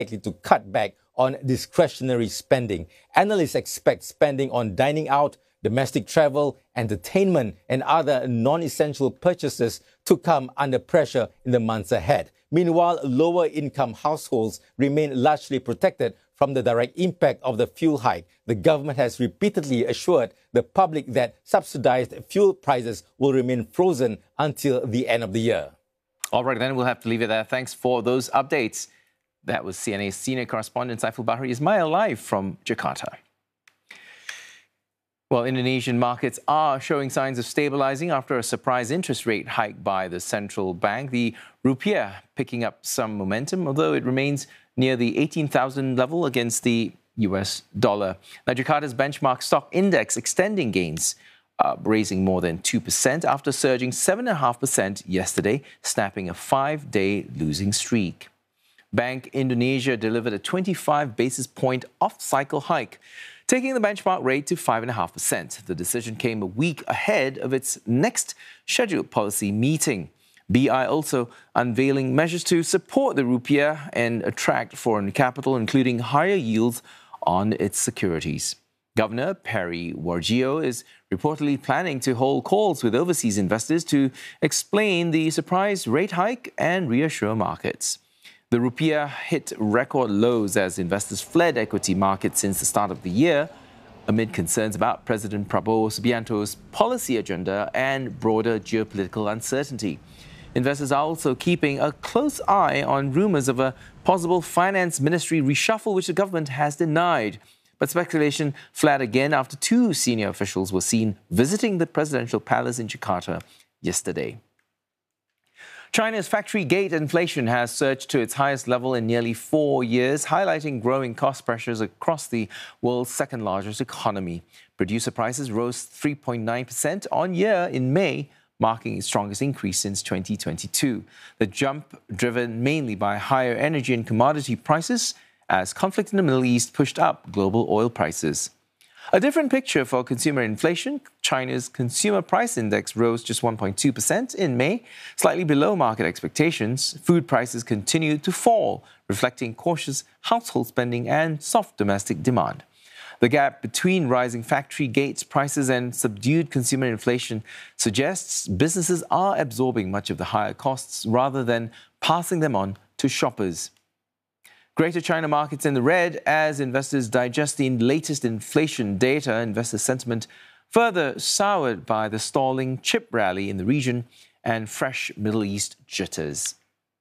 likely to cut back on discretionary spending. Analysts expect spending on dining out, domestic travel, entertainment, and other non-essential purchases to come under pressure in the months ahead. Meanwhile, lower-income households remain largely protected from the direct impact of the fuel hike. The government has repeatedly assured the public that subsidized fuel prices will remain frozen until the end of the year. All right, then we'll have to leave it there. Thanks for those updates. That was CNA's senior correspondent Saiful Bahri Ismail live from Jakarta. Well, Indonesian markets are showing signs of stabilizing after a surprise interest rate hike by the central bank. The rupiah picking up some momentum, although it remains near the 18,000 level against the US dollar. Now, Jakarta's benchmark stock index extending gains, raising more than 2% after surging 7.5% yesterday, snapping a 5-day losing streak. Bank Indonesia delivered a 25 basis point off-cycle hike, taking the benchmark rate to 5.5%. The decision came a week ahead of its next scheduled policy meeting. BI also unveiling measures to support the rupiah and attract foreign capital, including higher yields on its securities. Governor Perry Warjio is reportedly planning to hold calls with overseas investors to explain the surprise rate hike and reassure markets. The rupiah hit record lows as investors fled equity markets since the start of the year, amid concerns about President Prabowo Subianto's policy agenda and broader geopolitical uncertainty. Investors are also keeping a close eye on rumors of a possible finance ministry reshuffle, which the government has denied. But speculation flared again after two senior officials were seen visiting the presidential palace in Jakarta yesterday. China's factory gate inflation has surged to its highest level in nearly 4 years, highlighting growing cost pressures across the world's second-largest economy. Producer prices rose 3.9% on year in May, marking its strongest increase since 2022. The jump driven mainly by higher energy and commodity prices as conflict in the Middle East pushed up global oil prices. A different picture for consumer inflation. China's consumer price index rose just 1.2% in May, slightly below market expectations. Food prices continued to fall, reflecting cautious household spending and soft domestic demand. The gap between rising factory gate prices and subdued consumer inflation suggests businesses are absorbing much of the higher costs rather than passing them on to shoppers. Greater China markets in the red as investors digest the latest inflation data. Investor sentiment further soured by the stalling chip rally in the region and fresh Middle East jitters.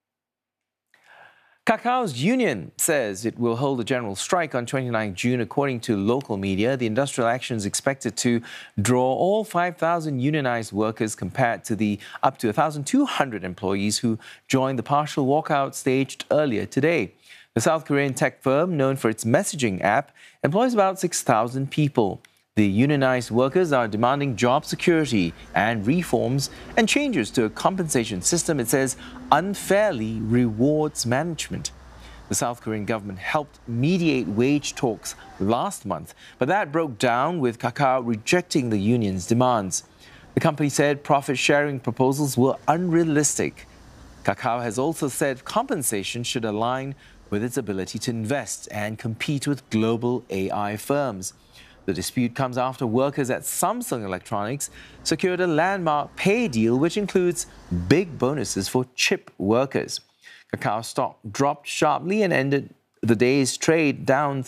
Cacao's union says it will hold a general strike on 29 June. According to local media, the industrial action is expected to draw all 5,000 unionized workers compared to the up to 1,200 employees who joined the partial walkout staged earlier today. The South Korean tech firm, known for its messaging app, employs about 6,000 people. The unionized workers are demanding job security and reforms and changes to a compensation system it says unfairly rewards management. The South Korean government helped mediate wage talks last month, but that broke down with Kakao rejecting the union's demands. The company said profit-sharing proposals were unrealistic. Kakao has also said compensation should align with its ability to invest and compete with global AI firms. The dispute comes after workers at Samsung Electronics secured a landmark pay deal which includes big bonuses for chip workers. Kakao stock dropped sharply and ended the day's trade down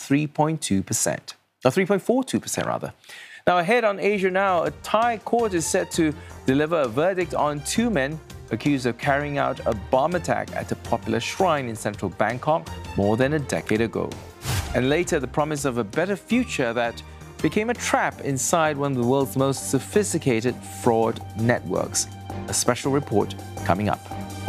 3.42% rather. Now ahead on Asia Now, a Thai court is set to deliver a verdict on two men accused of carrying out a bomb attack at a popular shrine in central Bangkok more than a decade ago. And later, the promise of a better future that became a trap inside one of the world's most sophisticated fraud networks. A special report coming up.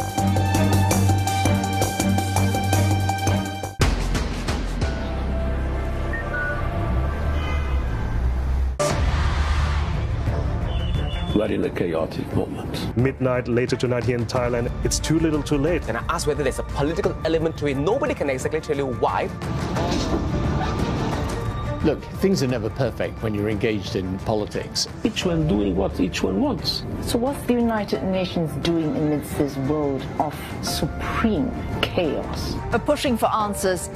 We're in a chaotic moment. Midnight later tonight here in Thailand, it's too little too late. And I asked whether there's a political element to it. Nobody can exactly tell you why. Look, things are never perfect when you're engaged in politics. Each one doing what each one wants. So what's the United Nations doing amidst this world of supreme chaos? For pushing for answers